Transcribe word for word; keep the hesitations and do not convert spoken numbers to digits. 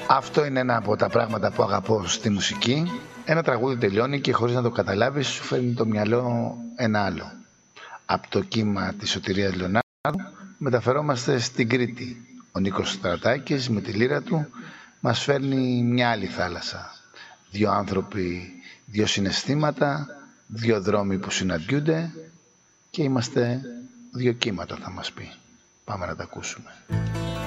Αυτό είναι ένα από τα πράγματα που αγαπώ στη μουσική. Ένα τραγούδι τελειώνει και χωρίς να το καταλάβεις σου φέρνει το μυαλό ένα άλλο. Από το κύμα της Σωτηρίας Λεωνάρδου μεταφερόμαστε στην Κρήτη. Ο Νίκος Στρατάκης με τη λύρα του μας φέρνει μια άλλη θάλασσα. Δύο άνθρωποι, δύο συναισθήματα, δύο δρόμοι που συναντιούνται και είμαστε δύο κύματα, θα μας πει. Πάμε να τα ακούσουμε.